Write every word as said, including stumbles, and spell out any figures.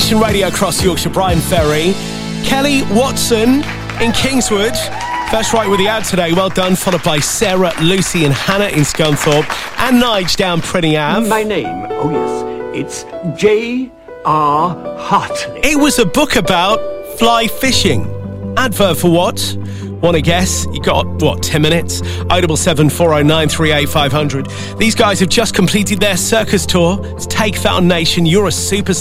Nation Radio across Yorkshire, Brian Ferry. Kelly Watson in Kingswood. First right with the ad today. Well done. Followed by Sarah, Lucy and Hannah in Scunthorpe. And Nige down Prinny Ave. My name, oh yes, it's J R Hartley. It was a book about fly fishing. Advert for what? Want to guess? You got, what, ten minutes? oh seven seven, four oh nine, three eight five hundred. These guys have just completed their circus tour. It's Take That on Nation. You're a super